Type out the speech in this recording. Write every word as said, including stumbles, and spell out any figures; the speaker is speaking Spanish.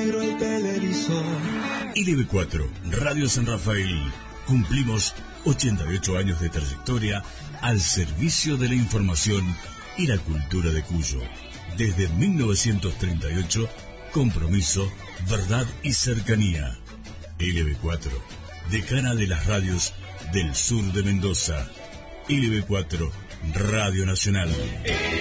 negro el televisor. L B cuatro, Radio San Rafael. Cumplimos ochenta y ocho años de trayectoria al servicio de la información y la cultura de Cuyo. Desde mil novecientos treinta y ocho, compromiso, verdad y cercanía. L B cuatro, decana de las radios del sur de Mendoza. L B cuatro, Radio Nacional.